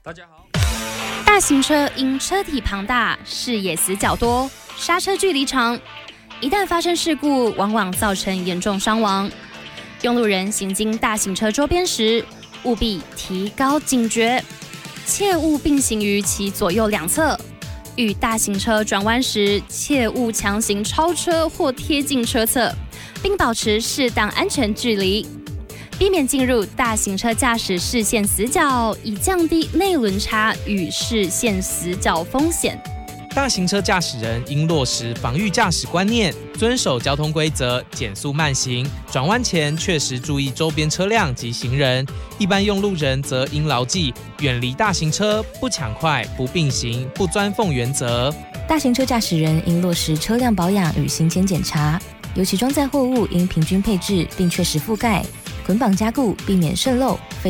大家好。 大型车因车体庞大、视野死角多、刹车距离长，一旦发生事故，往往造成严重伤亡。用路人行经大型车周边时，务必提高警觉，切勿并行于其左右两侧。与大型车转弯时，切勿强行超车或贴近车侧，并保持适当安全距离，避免进入大型车驾驶视线死角，以降低内轮差与视线死角风险。 大型车驾驶人应落实防御驾驶观念，遵守交通规则，减速慢行，转弯前确实注意周边车辆及行人。一般用路人则应牢记远离大型车，不抢快、不并行、不钻缝原则。 大型车驾驶人应落实车辆保养与行前检查，尤其装载货物应平均配置并确实覆盖，捆绑加固，避免渗漏。